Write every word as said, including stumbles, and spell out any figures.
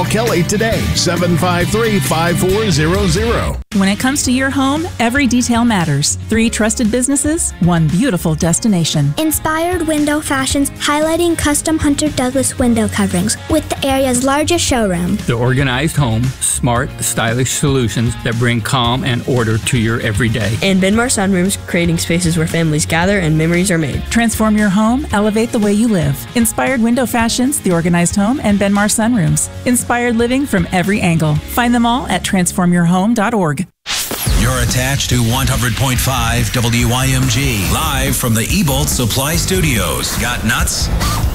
Kelly today, seven five three, five four zero zero. When it comes to your home, every detail matters. Three trusted businesses, one beautiful destination. Inspired Window Fashions, highlighting custom Hunter Douglas window coverings with the area's largest showroom. The organized home, smart, stylish solutions that bring calm and order to your everyday. And Benmar Sunrooms, creating spaces where families gather and memories are made. Transform your home, elevate the way you live. Inspired Window Fashions, The Organized Home, and Benmar Sunrooms. Inspired living from every angle. Find them all at transform your home dot org. You're attached to one hundred point five W I M G, live from the Ebolt Supply Studios. Got nuts?